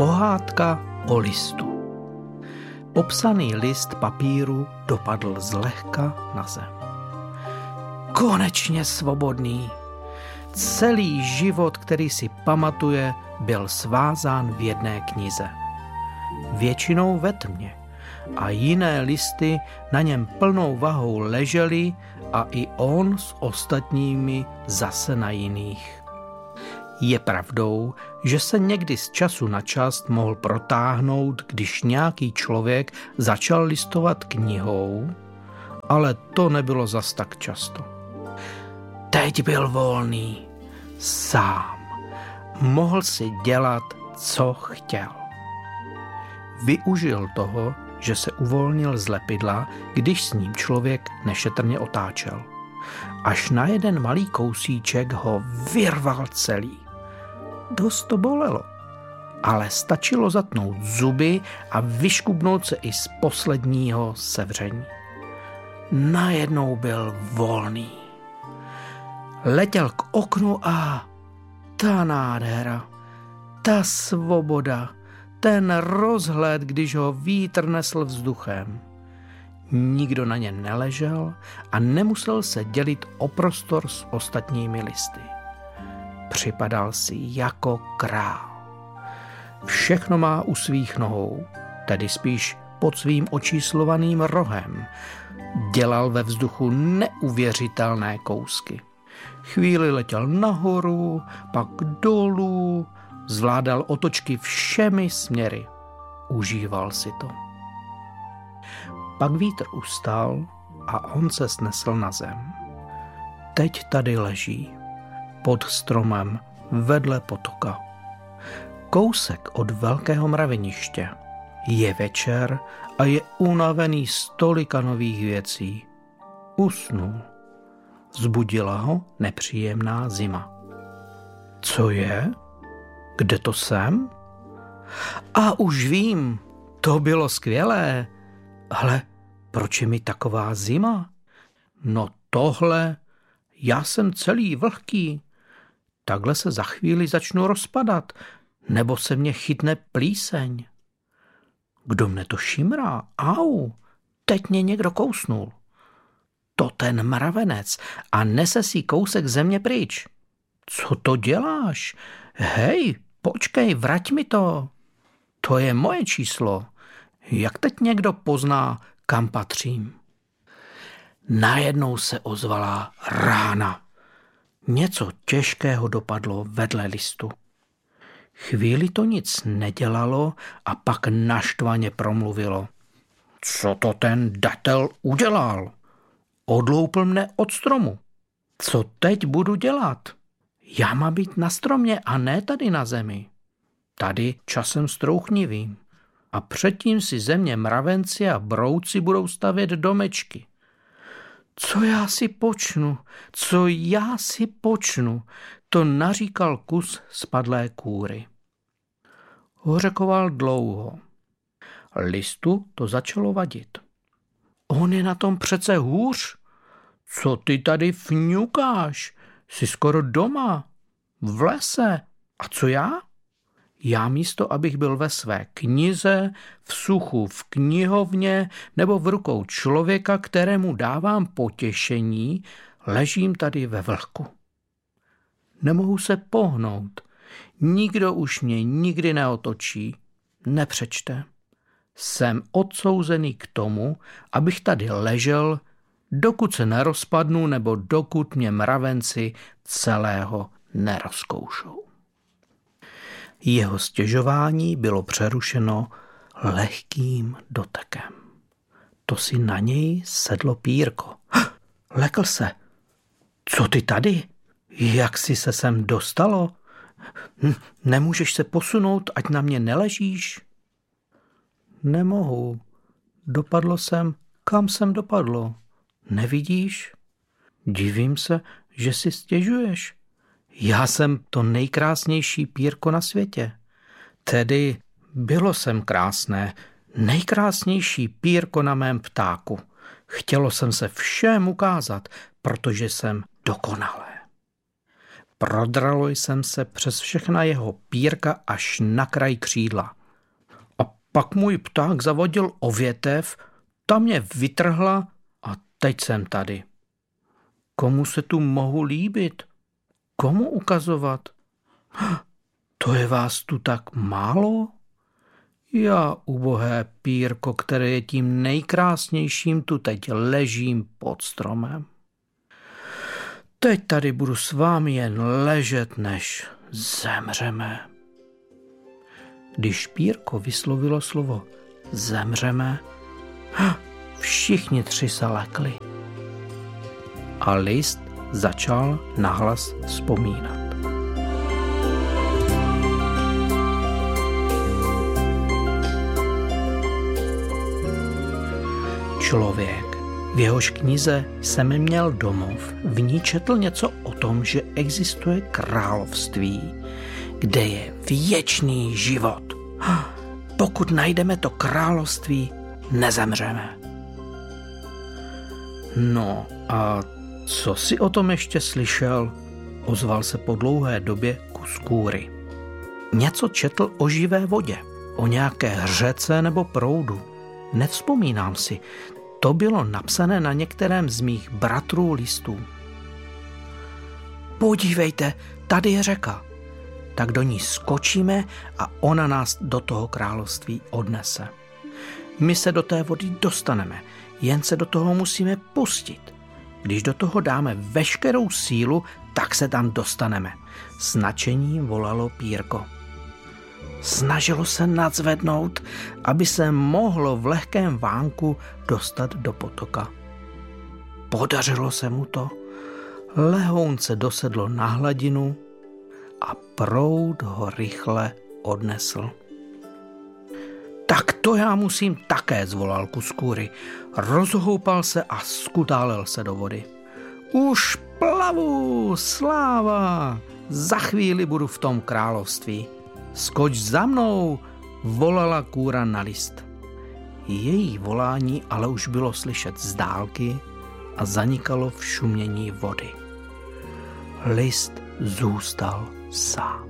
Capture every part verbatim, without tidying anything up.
Pohádka o listu. Popsaný list papíru dopadl zlehka na zem. Konečně svobodný. Celý život, který si pamatuje, byl svázán v jedné knize. Většinou ve tmě a jiné listy na něm plnou vahou ležely a i on s ostatními zase na jiných. Je pravdou, že se někdy z času na čas mohl protáhnout, když nějaký člověk začal listovat knihou, ale to nebylo zas tak často. Teď byl volný, sám. Mohl si dělat, co chtěl. Využil toho, že se uvolnil z lepidla, když s ním člověk nešetrně otáčel. Až na jeden malý kousíček ho vyrval celý. Dost to bolelo, ale stačilo zatnout zuby a vyškubnout se i z posledního sevření. Najednou byl volný. Letěl k oknu a ta nádhera, ta svoboda, ten rozhled, když ho vítr nesl vzduchem. Nikdo na ně neležel a nemusel se dělit o prostor s ostatními listy. Připadal si jako král. Všechno má u svých nohou, tedy spíš pod svým očíslovaným rohem. Dělal ve vzduchu neuvěřitelné kousky. Chvíli letěl nahoru, pak dolů, zvládal otočky všemi směry. Užíval si to. Pak vítr ustal a on se snesl na zem. Teď tady leží, pod stromem, vedle potoka. Kousek od velkého mraveniště. Je večer a je unavený z tolika nových věcí. Usnul. Zbudila ho nepříjemná zima. Co je? Kde to jsem? A už vím, to bylo skvělé. Ale proč je mi taková zima? No tohle, já jsem celý vlhký. Takhle se za chvíli začnu rozpadat, nebo se mě chytne plíseň. Kdo mne to šimrá? Au, teď mě někdo kousnul. To ten mravenec a nese si kousek země pryč. Co to děláš? Hej, počkej, vrať mi to. To je moje číslo. Jak teď někdo pozná, kam patřím? Najednou se ozvala rána. Něco těžkého dopadlo vedle listu. Chvíli to nic nedělalo a pak naštvaně promluvilo. Co to ten datel udělal? Odloupl mne od stromu. Co teď budu dělat? Já mám být na stromě a ne tady na zemi. Tady časem strouchnivým. A předtím si země mravenci a brouci budou stavět domečky. Co já si počnu? Co já si počnu? To naříkal kus spadlé kůry. Hořekoval dlouho. Listu to začalo vadit. On je na tom přece hůř. Co ty tady fňukáš? Jsi skoro doma, v lese. A co já? Já místo, abych byl ve své knize, v suchu v knihovně nebo v rukou člověka, kterému dávám potěšení, ležím tady ve vlhku. Nemohu se pohnout. Nikdo už mě nikdy neotočí, nepřečte. Jsem odsouzený k tomu, abych tady ležel, dokud se nerozpadnu nebo dokud mě mravenci celého nerozkoušou. Jeho stěžování bylo přerušeno lehkým dotekem. To si na něj sedlo pírko. Lekl se. Co ty tady? Jak jsi se sem dostalo? Nemůžeš se posunout, ať na mě neležíš? Nemohu. Dopadlo jsem, kam jsem dopadlo. Nevidíš? Divím se, že si stěžuješ. Já jsem to nejkrásnější pírko na světě. Tedy bylo jsem krásné, nejkrásnější pírko na mém ptáku. Chtělo jsem se všem ukázat, protože jsem dokonalé. Prodralo jsem se přes všechna jeho pírka až na kraj křídla. A pak můj pták zavodil o větev, ta mě vytrhla a teď jsem tady. Komu se tu mohu líbit? Komu ukazovat? To je vás tu tak málo? Já, ubohé pírko, které je tím nejkrásnějším, tu teď ležím pod stromem. Teď tady budu s vámi jen ležet, než zemřeme. Když pírko vyslovilo slovo zemřeme, všichni tři se lekli. A list začal nahlas vzpomínat. Člověk, v jehož knize jsem měl domov, v ní četl něco o tom, že existuje království, kde je věčný život. Pokud najdeme to království, nezemřeme. No a co jsi o tom ještě slyšel? Ozval se po dlouhé době kus kůry. Něco četl o živé vodě, o nějaké řece nebo proudu. Nevzpomínám si, to bylo napsané na některém z mých bratrů listů. Podívejte, tady je řeka. Tak do ní skočíme a ona nás do toho království odnese. My se do té vody dostaneme, jen se do toho musíme pustit. Když do toho dáme veškerou sílu, tak se tam dostaneme. S nadšením volalo pírko. Snažilo se nadzvednout, aby se mohlo v lehkém vánku dostat do potoka. Podařilo se mu to. Lehounce dosedlo na hladinu a proud ho rychle odnesl. Tak to já musím také, zvolal kus kůry. Rozhoupal se a skutálel se do vody. Už plavu, sláva, za chvíli budu v tom království. Skoč za mnou, volala kůra na list. Její volání ale už bylo slyšet z dálky a zanikalo v šumění vody. List zůstal sám.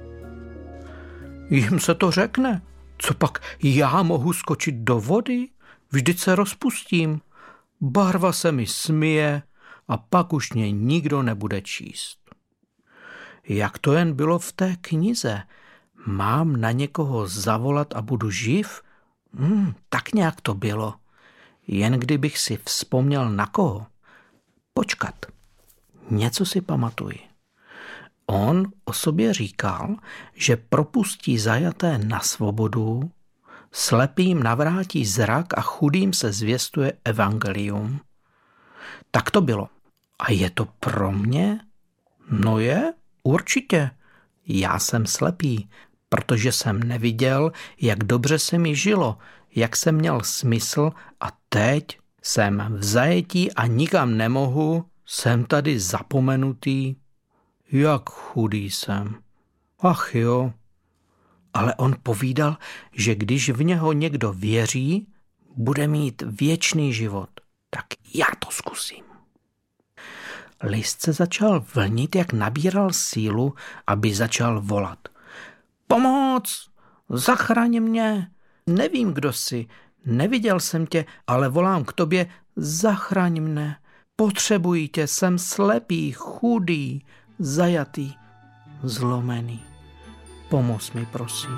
Jim se to řekne, co pak já mohu skočit do vody? Vždyť se rozpustím, barva se mi smije a pak už mě nikdo nebude číst. Jak to jen bylo v té knize, mám na někoho zavolat a budu živ? Hmm, tak nějak to bylo. Jen kdybych si vzpomněl na koho. Počkat, něco si pamatuji. On o sobě říkal, že propustí zajaté na svobodu, slepým navrátí zrak a chudým se zvěstuje evangelium. Tak to bylo. A je to pro mě? No je, určitě. Já jsem slepý, protože jsem neviděl, jak dobře se mi žilo, jak jsem měl smysl a teď jsem v zajetí a nikam nemohu, jsem tady zapomenutý. Jak chudý jsem. Ach jo. Ale on povídal, že když v něho někdo věří, bude mít věčný život. Tak já to zkusím. List se začal vlnit, jak nabíral sílu, aby začal volat. Pomoc! Zachraň mě! Nevím, kdo jsi, neviděl jsem tě, ale volám k tobě, zachraň mne. Potřebuji tě, jsem slepý, chudý, zajatý, zlomený. Pomoz mi, prosím.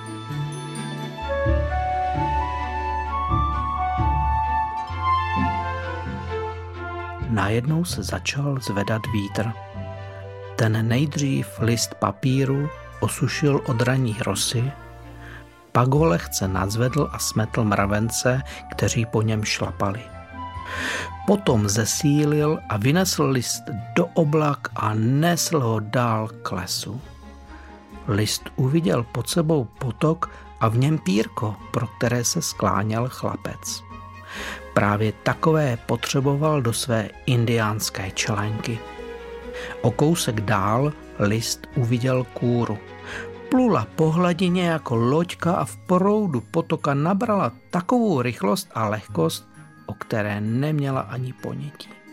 Najednou se začal zvedat vítr. Ten nejdřív list papíru osušil od ranní rosy, pak ho lehce nadzvedl a smetl mravence, kteří po něm šlapali. Potom zesílil a vynesl list do oblak a nesl ho dál k lesu. List uviděl pod sebou potok a v něm pírko, pro které se skláněl chlapec. Právě takové potřeboval do své indiánské čelenky. O kousek dál list uviděl kůru. Plula po hladině jako loďka a v proudu potoka nabrala takovou rychlost a lehkost, o které neměla ani ponětí.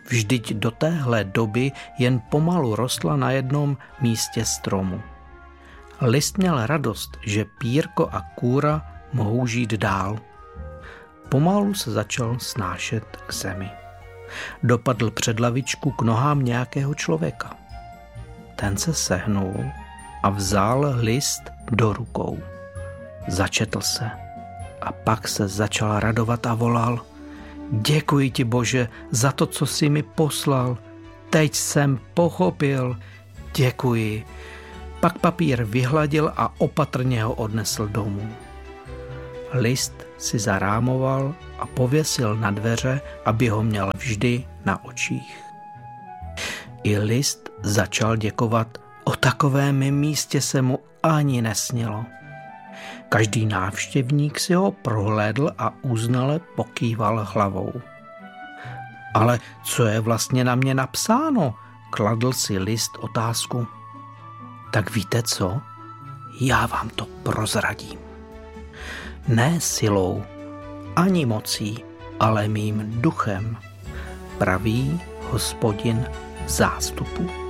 Vždyť do téhle doby jen pomalu rostla na jednom místě stromu. List měl radost, že Pírko a kůra mohou žít dál. Pomalu se začal snášet k zemi. Dopadl před lavičku k nohám nějakého člověka. Ten se sehnul a vzal list do rukou. Začetl se a pak se začal radovat a volal: Děkuji ti, Bože, za to, co jsi mi poslal. Teď jsem pochopil. Děkuji. Pak papír vyhladil a opatrně ho odnesl domů. List si zarámoval a pověsil na dveře, aby ho měl vždy na očích. I list začal děkovat. O takovém místě se mu ani nesnilo. Každý návštěvník si ho prohlédl a uznale pokýval hlavou. Ale co je vlastně na mě napsáno? Kladl si list otázku. Tak víte co? Já vám to prozradím. Ne silou, ani mocí, ale mým duchem, praví Hospodin zástupu.